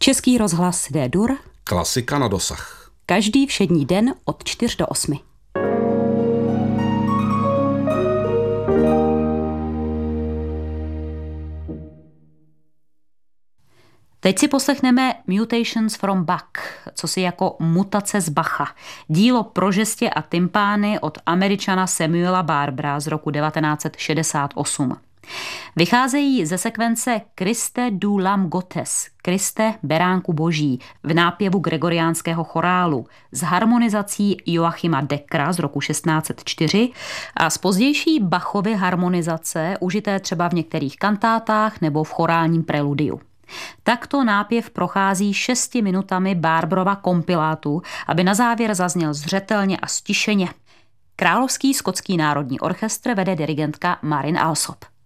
Český rozhlas D-dur. Klasika na dosah. Každý všední den od 4 do 8. Teď si poslechneme Mutations from Bach, co si jako mutace z Bacha. Dílo pro žestě a tympány od Američana Samuela Barbera z roku 1968. Vycházejí ze sekvence Christe du Lam Gottes, Kriste, beránku boží, v nápěvu gregoriánského chorálu s harmonizací Joachima Deckera z roku 1604 a z pozdější Bachovy harmonizace, užité třeba v některých kantátách nebo v chorálním preludiu. Takto nápěv prochází 6 minutami Barberova kompilátu, aby na závěr zazněl zřetelně a stišeně. Královský skotský národní orchestr vede dirigentka Marin Alsop.